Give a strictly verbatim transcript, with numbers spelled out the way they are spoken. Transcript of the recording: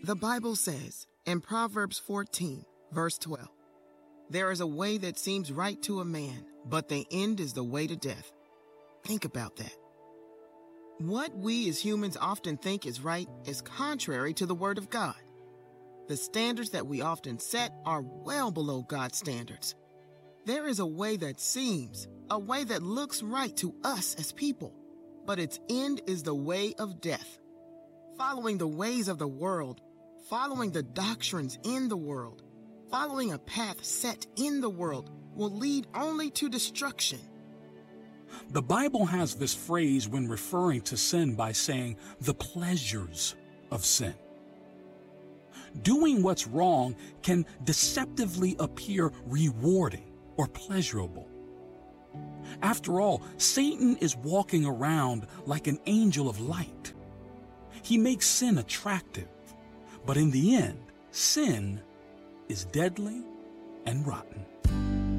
The Bible says in Proverbs fourteen, verse twelve, "There is a way that seems right to a man, but the end is the way to death." Think about that. What we as humans often think is right is contrary to the Word of God. The standards that we often set are well below God's standards. There is a way that seems, a way that looks right to us as people, but its end is the way of death. Following the ways of the world, following the doctrines in the world, following a path set in the world will lead only to destruction. The Bible has this phrase when referring to sin by saying the pleasures of sin. Doing what's wrong can deceptively appear rewarding or pleasurable. After all, Satan is walking around like an angel of light. He makes sin attractive, but in the end, sin is deadly and rotten.